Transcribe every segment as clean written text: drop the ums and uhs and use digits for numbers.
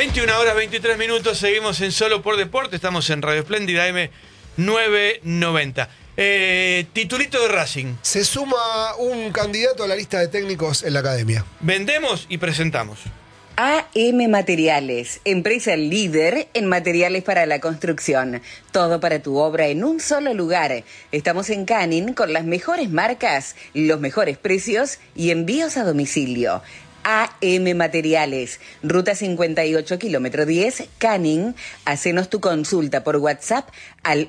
21 horas 23 minutos, seguimos en Solo por Deporte, estamos en Radio Espléndida M990. Titulito de Racing. Se suma un candidato a la lista de técnicos en la academia. Vendemos y presentamos. AM Materiales, empresa líder en materiales para la construcción. Todo para tu obra en un solo lugar. Estamos en Canning con las mejores marcas, los mejores precios y envíos a domicilio. AM Materiales, Ruta 58, kilómetro 10, Canning. Hacenos tu consulta por WhatsApp al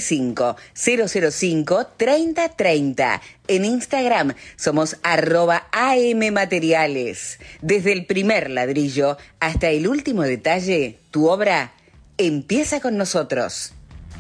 115-005-3030. En Instagram somos @AM Materiales. Desde el primer ladrillo hasta el último detalle, tu obra empieza con nosotros.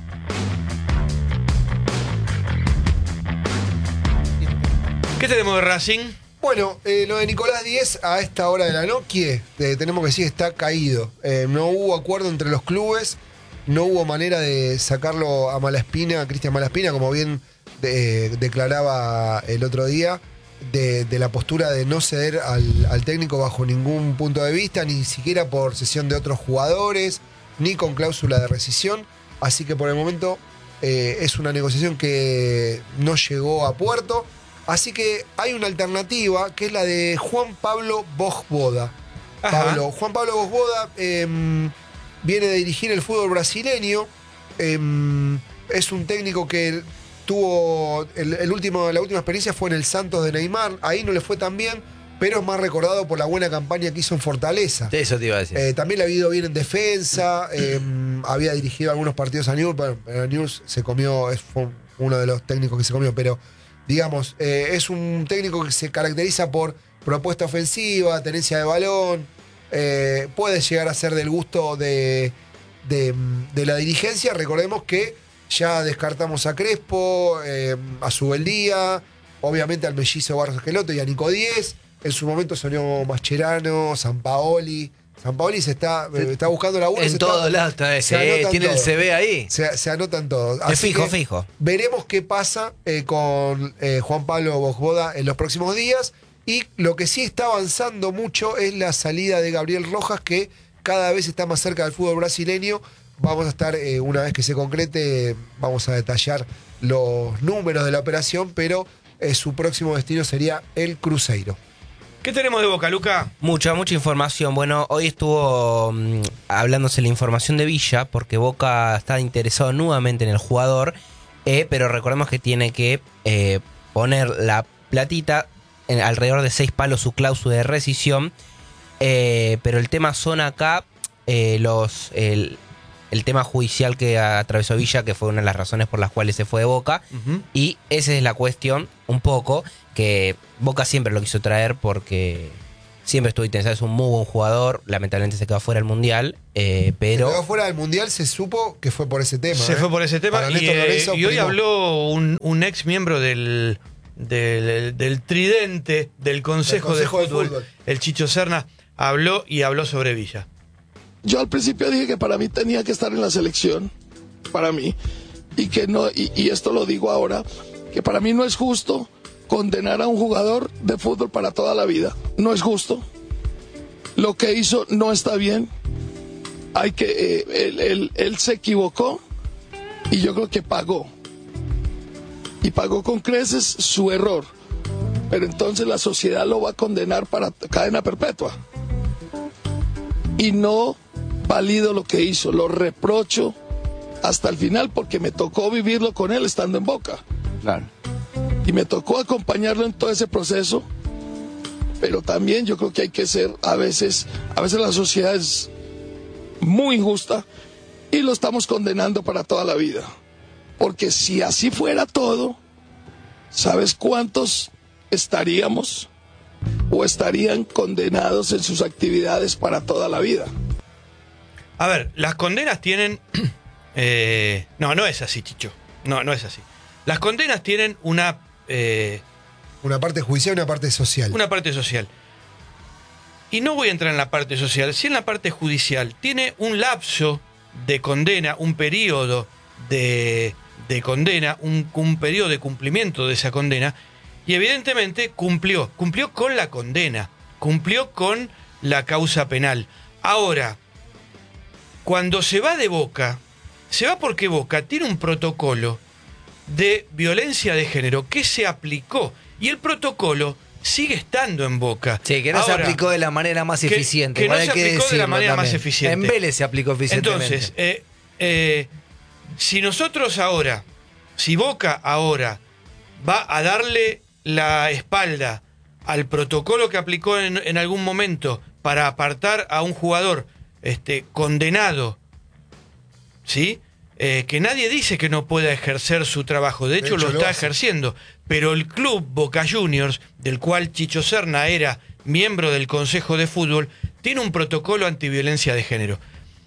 ¿Qué tenemos de Racing? Bueno, lo de Nicolás Díez a esta hora de la noche, tenemos que decir, está caído. No hubo acuerdo entre los clubes, no hubo manera de sacarlo a Malaspina, a Cristian Malaspina, como bien declaraba el otro día, de la postura de no ceder al técnico bajo ningún punto de vista, ni siquiera por cesión de otros jugadores, ni con cláusula de rescisión. Así que por el momento es una negociación que no llegó a puerto. Así que hay una alternativa que es la de Juan Pablo Vojvoda. Juan Pablo Vojvoda viene de dirigir el fútbol brasileño. Es un técnico que tuvo la última experiencia fue en el Santos de Neymar. Ahí no le fue tan bien, pero es más recordado por la buena campaña que hizo en Fortaleza. Eso te iba a decir. También le ha ido bien en defensa. Había dirigido algunos partidos a Newell's. Bueno, Newell's fue uno de los técnicos que se comió, pero digamos, es un técnico que se caracteriza por propuesta ofensiva, tenencia de balón, puede llegar a ser del gusto de la dirigencia. Recordemos que ya descartamos a Crespo, a Subeldía, obviamente al mellizo Barros Esqueloto y a Nico Díez. En su momento sonó Mascherano, Sampaoli. Sampaoli se está buscando la En todos lados tiene el CV ahí. Se anotan todos. Es fijo. Veremos qué pasa con Juan Pablo Vojvoda en los próximos días. Y lo que sí está avanzando mucho es la salida de Gabriel Rojas, que cada vez está más cerca del fútbol brasileño. Vamos a estar, una vez que se concrete, vamos a detallar los números de la operación, pero su próximo destino sería el Cruzeiro. ¿Qué tenemos de Boca, Luca? Mucha información. Bueno, hoy estuvo hablándose la información de Villa, porque Boca está interesado nuevamente en el jugador, pero recordemos que tiene que poner la platita en alrededor de 6 palos su cláusula de rescisión, pero el tema son acá el tema judicial que atravesó Villa, que fue una de las razones por las cuales se fue de Boca, y esa es la cuestión, un poco, que Boca siempre lo quiso traer porque siempre estuvo interesado, es un muy buen jugador, lamentablemente se quedó fuera del Mundial, pero... Se quedó fuera del Mundial, se supo que fue por ese tema. Se fue por ese tema y hoy habló un ex miembro del tridente del Consejo de Fútbol, el Chicho Serna, habló sobre Villa. Yo al principio dije que para mí tenía que estar en la selección, para mí, y que no, y esto lo digo ahora, que para mí no es justo condenar a un jugador de fútbol para toda la vida. No es justo. Lo que hizo no está bien. Hay que él se equivocó y yo creo que pagó. Y pagó con creces su error. Pero entonces la sociedad lo va a condenar para cadena perpetua. Y no valido lo que hizo, lo reprocho hasta el final porque me tocó vivirlo con él estando en Boca. Claro. Y me tocó acompañarlo en todo ese proceso, pero también yo creo que hay que ser, a veces la sociedad es muy injusta y lo estamos condenando para toda la vida. Porque si así fuera todo, ¿sabes cuántos estaríamos o estarían condenados en sus actividades para toda la vida? A ver, las condenas tienen... No es así, Chicho. No es así. Las condenas tienen una parte judicial y una parte social. Una parte social. Y no voy a entrar en la parte social, sí en la parte judicial. Tiene un lapso de condena, un periodo de condena, un periodo de cumplimiento de esa condena. Y evidentemente cumplió con la condena, cumplió con la causa penal. Ahora, cuando se va de Boca, se va porque Boca tiene un protocolo de violencia de género que se aplicó y el protocolo sigue estando en Boca. Sí, que no se aplicó de la manera más eficiente. Que no se aplicó de la manera más eficiente. En Vélez se aplicó eficientemente. Entonces, si nosotros ahora, si Boca ahora va a darle la espalda al protocolo que aplicó en algún momento para apartar a un jugador condenado, ¿sí? Que nadie dice que no pueda ejercer su trabajo, de hecho lo está ejerciendo, pero el club Boca Juniors, del cual Chicho Serna era miembro del Consejo de Fútbol, tiene un protocolo antiviolencia de género.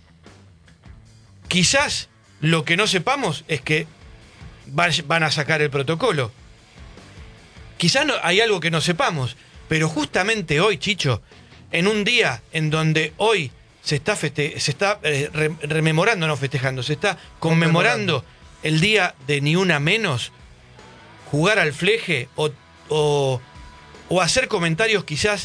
Quizás lo que no sepamos es que van a sacar el protocolo. Quizás hay algo que no sepamos, pero justamente hoy, Chicho, en un día en donde hoy se está rememorando, no festejando, se está conmemorando el día de Ni Una Menos, jugar al fleje o hacer comentarios quizás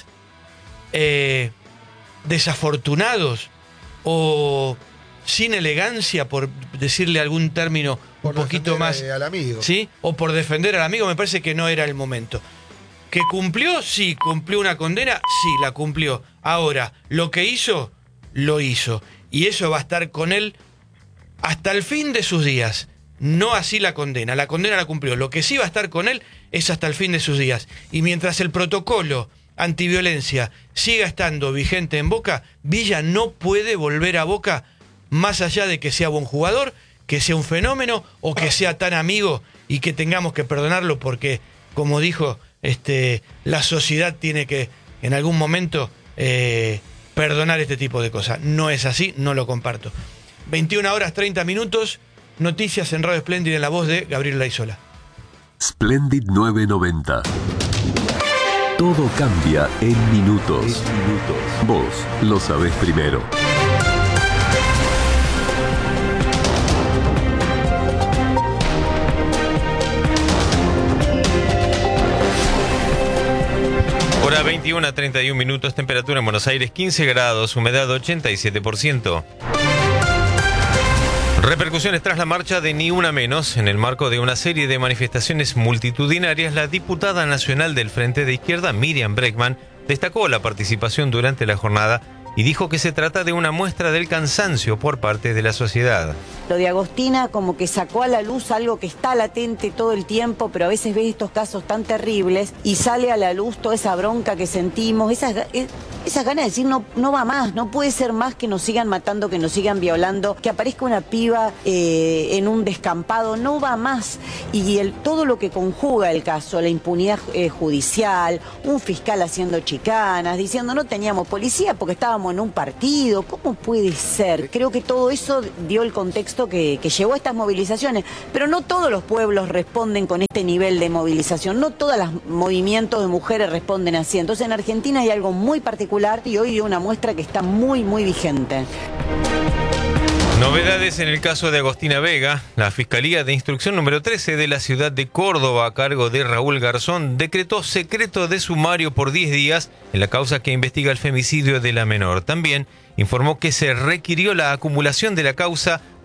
desafortunados o sin elegancia, por decirle algún término un poquito más, al amigo. ¿Sí? O por defender al amigo, me parece que no era el momento. ¿Que cumplió? Sí. ¿Cumplió una condena? Sí, la cumplió. Ahora, lo que hizo, lo hizo. Y eso va a estar con él hasta el fin de sus días. No así la condena. La condena la cumplió. Lo que sí va a estar con él es hasta el fin de sus días. Y mientras el protocolo antiviolencia siga estando vigente en Boca, Villa no puede volver a Boca más allá de que sea buen jugador, que sea un fenómeno o que sea tan amigo y que tengamos que perdonarlo porque, como dijo, la sociedad tiene que en algún momento perdonar este tipo de cosas. No es así, no lo comparto. 21:30, noticias en Radio Splendid en la voz de Gabriel Laizola. Splendid 990. Todo cambia en minutos. Vos lo sabés primero. Hora 21:31, temperatura en Buenos Aires 15 grados, humedad 87%. Repercusiones tras la marcha de Ni Una Menos. En el marco de una serie de manifestaciones multitudinarias, la diputada nacional del Frente de Izquierda, Miriam Bregman, destacó la participación durante la jornada y dijo que se trata de una muestra del cansancio por parte de la sociedad. Lo de Agostina como que sacó a la luz algo que está latente todo el tiempo, pero a veces ves estos casos tan terribles y sale a la luz toda esa bronca que sentimos, esas ganas de decir no va más, no puede ser más que nos sigan matando, que nos sigan violando, que aparezca una piba en un descampado, no va más. Y todo lo que conjuga el caso, la impunidad judicial, un fiscal haciendo chicanas, diciendo no teníamos policía porque estábamos en un partido, ¿cómo puede ser? Creo que todo eso dio el contexto que llevó a estas movilizaciones, pero no todos los pueblos responden con este nivel de movilización, no todos los movimientos de mujeres responden así. Entonces en Argentina hay algo muy particular y hoy dio una muestra que está muy, muy vigente. Novedades en el caso de Agostina Vega. La Fiscalía de Instrucción número 13 de la ciudad de Córdoba, a cargo de Raúl Garzón, decretó secreto de sumario por 10 días en la causa que investiga el femicidio de la menor. También informó que se requirió la acumulación de la causa